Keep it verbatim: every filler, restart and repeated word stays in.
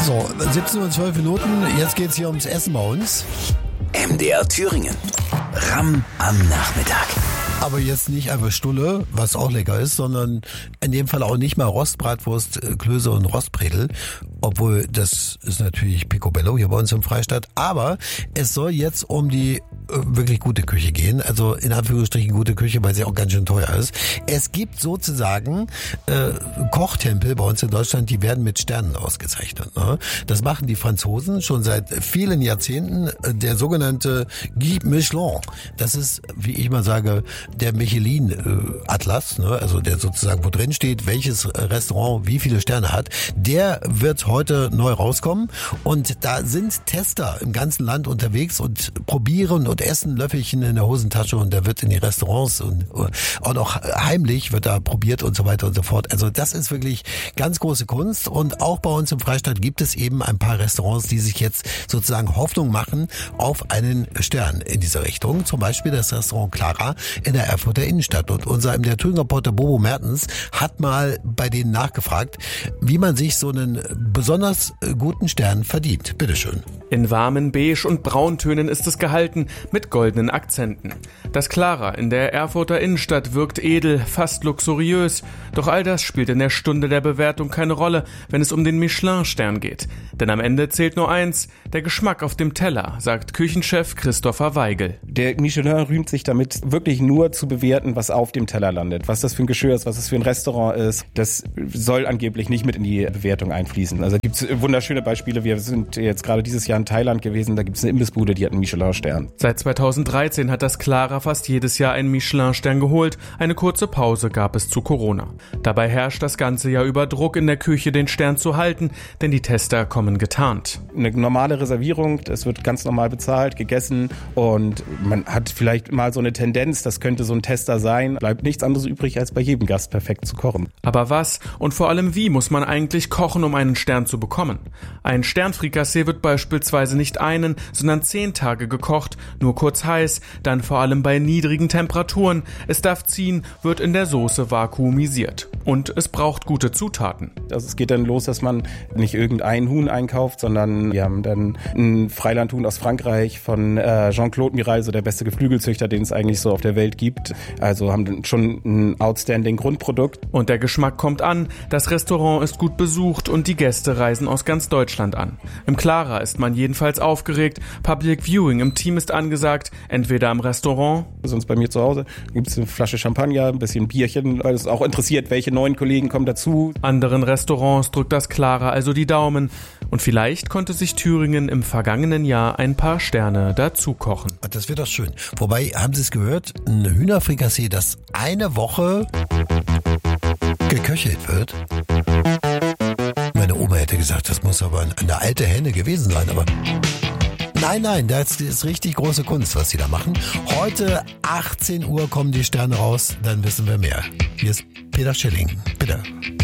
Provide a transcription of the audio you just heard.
So, siebzehn Uhr zwölf Minuten, jetzt geht's hier ums Essen bei uns. M D R Thüringen. Ramm am Nachmittag. Aber jetzt nicht einfach Stulle, was auch lecker ist, sondern in dem Fall auch nicht mal Rostbratwurst, Klöße und Rostbredel. Obwohl, das ist natürlich Picobello hier bei uns im Freistaat. Aber es soll jetzt um die äh, wirklich gute Küche gehen. Also in Anführungsstrichen gute Küche, weil sie auch ganz schön teuer ist. Es gibt sozusagen äh, Kochtempel bei uns in Deutschland, die werden mit Sternen ausgezeichnet. Ne? Das machen die Franzosen schon seit vielen Jahrzehnten. Der sogenannte Guide Michelin. Das ist, wie ich mal sage, der Michelin-Atlas. Ne? Also der sozusagen, wo drin steht, welches Restaurant wie viele Sterne hat. Der wird heute neu rauskommen und da sind Tester im ganzen Land unterwegs und probieren und essen Löffelchen in der Hosentasche und der wird in die Restaurants und auch noch heimlich wird da probiert und so weiter und so fort. Also das ist wirklich ganz große Kunst und auch bei uns im Freistaat gibt es eben ein paar Restaurants, die sich jetzt sozusagen Hoffnung machen auf einen Stern in dieser Richtung. Zum Beispiel das Restaurant Clara in der Erfurter Innenstadt und unser M D R Thüringen Reporter Bobo Mertens hat mal bei denen nachgefragt, wie man sich so einen besonders guten Stern verdient. Bitteschön. In warmen Beige- und Brauntönen ist es gehalten, mit goldenen Akzenten. Das Clara in der Erfurter Innenstadt wirkt edel, fast luxuriös. Doch all das spielt in der Stunde der Bewertung keine Rolle, wenn es um den Michelin-Stern geht. Denn am Ende zählt nur eins, der Geschmack auf dem Teller, sagt Küchenchef Christopher Weigel. Der Michelin rühmt sich damit, wirklich nur zu bewerten, was auf dem Teller landet. Was das für ein Geschirr ist, was das für ein Restaurant ist, das soll angeblich nicht mit in die Bewertung einfließen. Also gibt es wunderschöne Beispiele. Wir sind jetzt gerade dieses Jahr in Thailand gewesen, da gibt es eine Imbissbude, die hat einen Michelin-Stern. Seit zweitausenddreizehn hat das Clara fast jedes Jahr einen Michelin-Stern geholt. Eine kurze Pause gab es zu Corona. Dabei herrscht das ganze Jahr über Druck in der Küche, den Stern zu halten, denn die Tester kommen getarnt. Eine normale Reservierung, es wird ganz normal bezahlt, gegessen und man hat vielleicht mal so eine Tendenz, das könnte so ein Tester sein. Bleibt nichts anderes übrig, als bei jedem Gast perfekt zu kochen. Aber was und vor allem wie muss man eigentlich kochen, um einen Stern zu bekommen? Ein Sternfrikassee wird beispielsweise nicht einen, sondern zehn Tage gekocht, nur kurz heiß, dann vor allem bei niedrigen Temperaturen. Es darf ziehen, wird in der Soße vakuumisiert. Und es braucht gute Zutaten. Also es geht dann los, dass man nicht irgendein Huhn einkauft, sondern wir haben dann ein Freilandhuhn aus Frankreich von äh, Jean-Claude Mirail, so der beste Geflügelzüchter, den es eigentlich so auf der Welt gibt. Also haben dann schon ein outstanding Grundprodukt. Und der Geschmack kommt an, das Restaurant ist gut besucht und die Gäste reisen aus ganz Deutschland an. Im Clara ist man jedenfalls aufgeregt. Public Viewing im Team ist angesagt, entweder am Restaurant. Sonst bei mir zu Hause gibt es eine Flasche Champagner, ein bisschen Bierchen, weil es auch interessiert, welche neuen Kollegen kommen dazu. Anderen Restaurants drückt das Clara also die Daumen. Und vielleicht konnte sich Thüringen im vergangenen Jahr ein paar Sterne dazu kochen. Das wird doch schön. Wobei, haben Sie es gehört? Ein Hühnerfrikassee, das eine Woche geköchelt wird. Meine Oma hätte gesagt, das muss aber eine alte Henne gewesen sein, aber nein, nein, das ist richtig große Kunst, was sie da machen. Heute achtzehn Uhr kommen die Sterne raus, dann wissen wir mehr. Hier ist Peter Schilling. Bitte.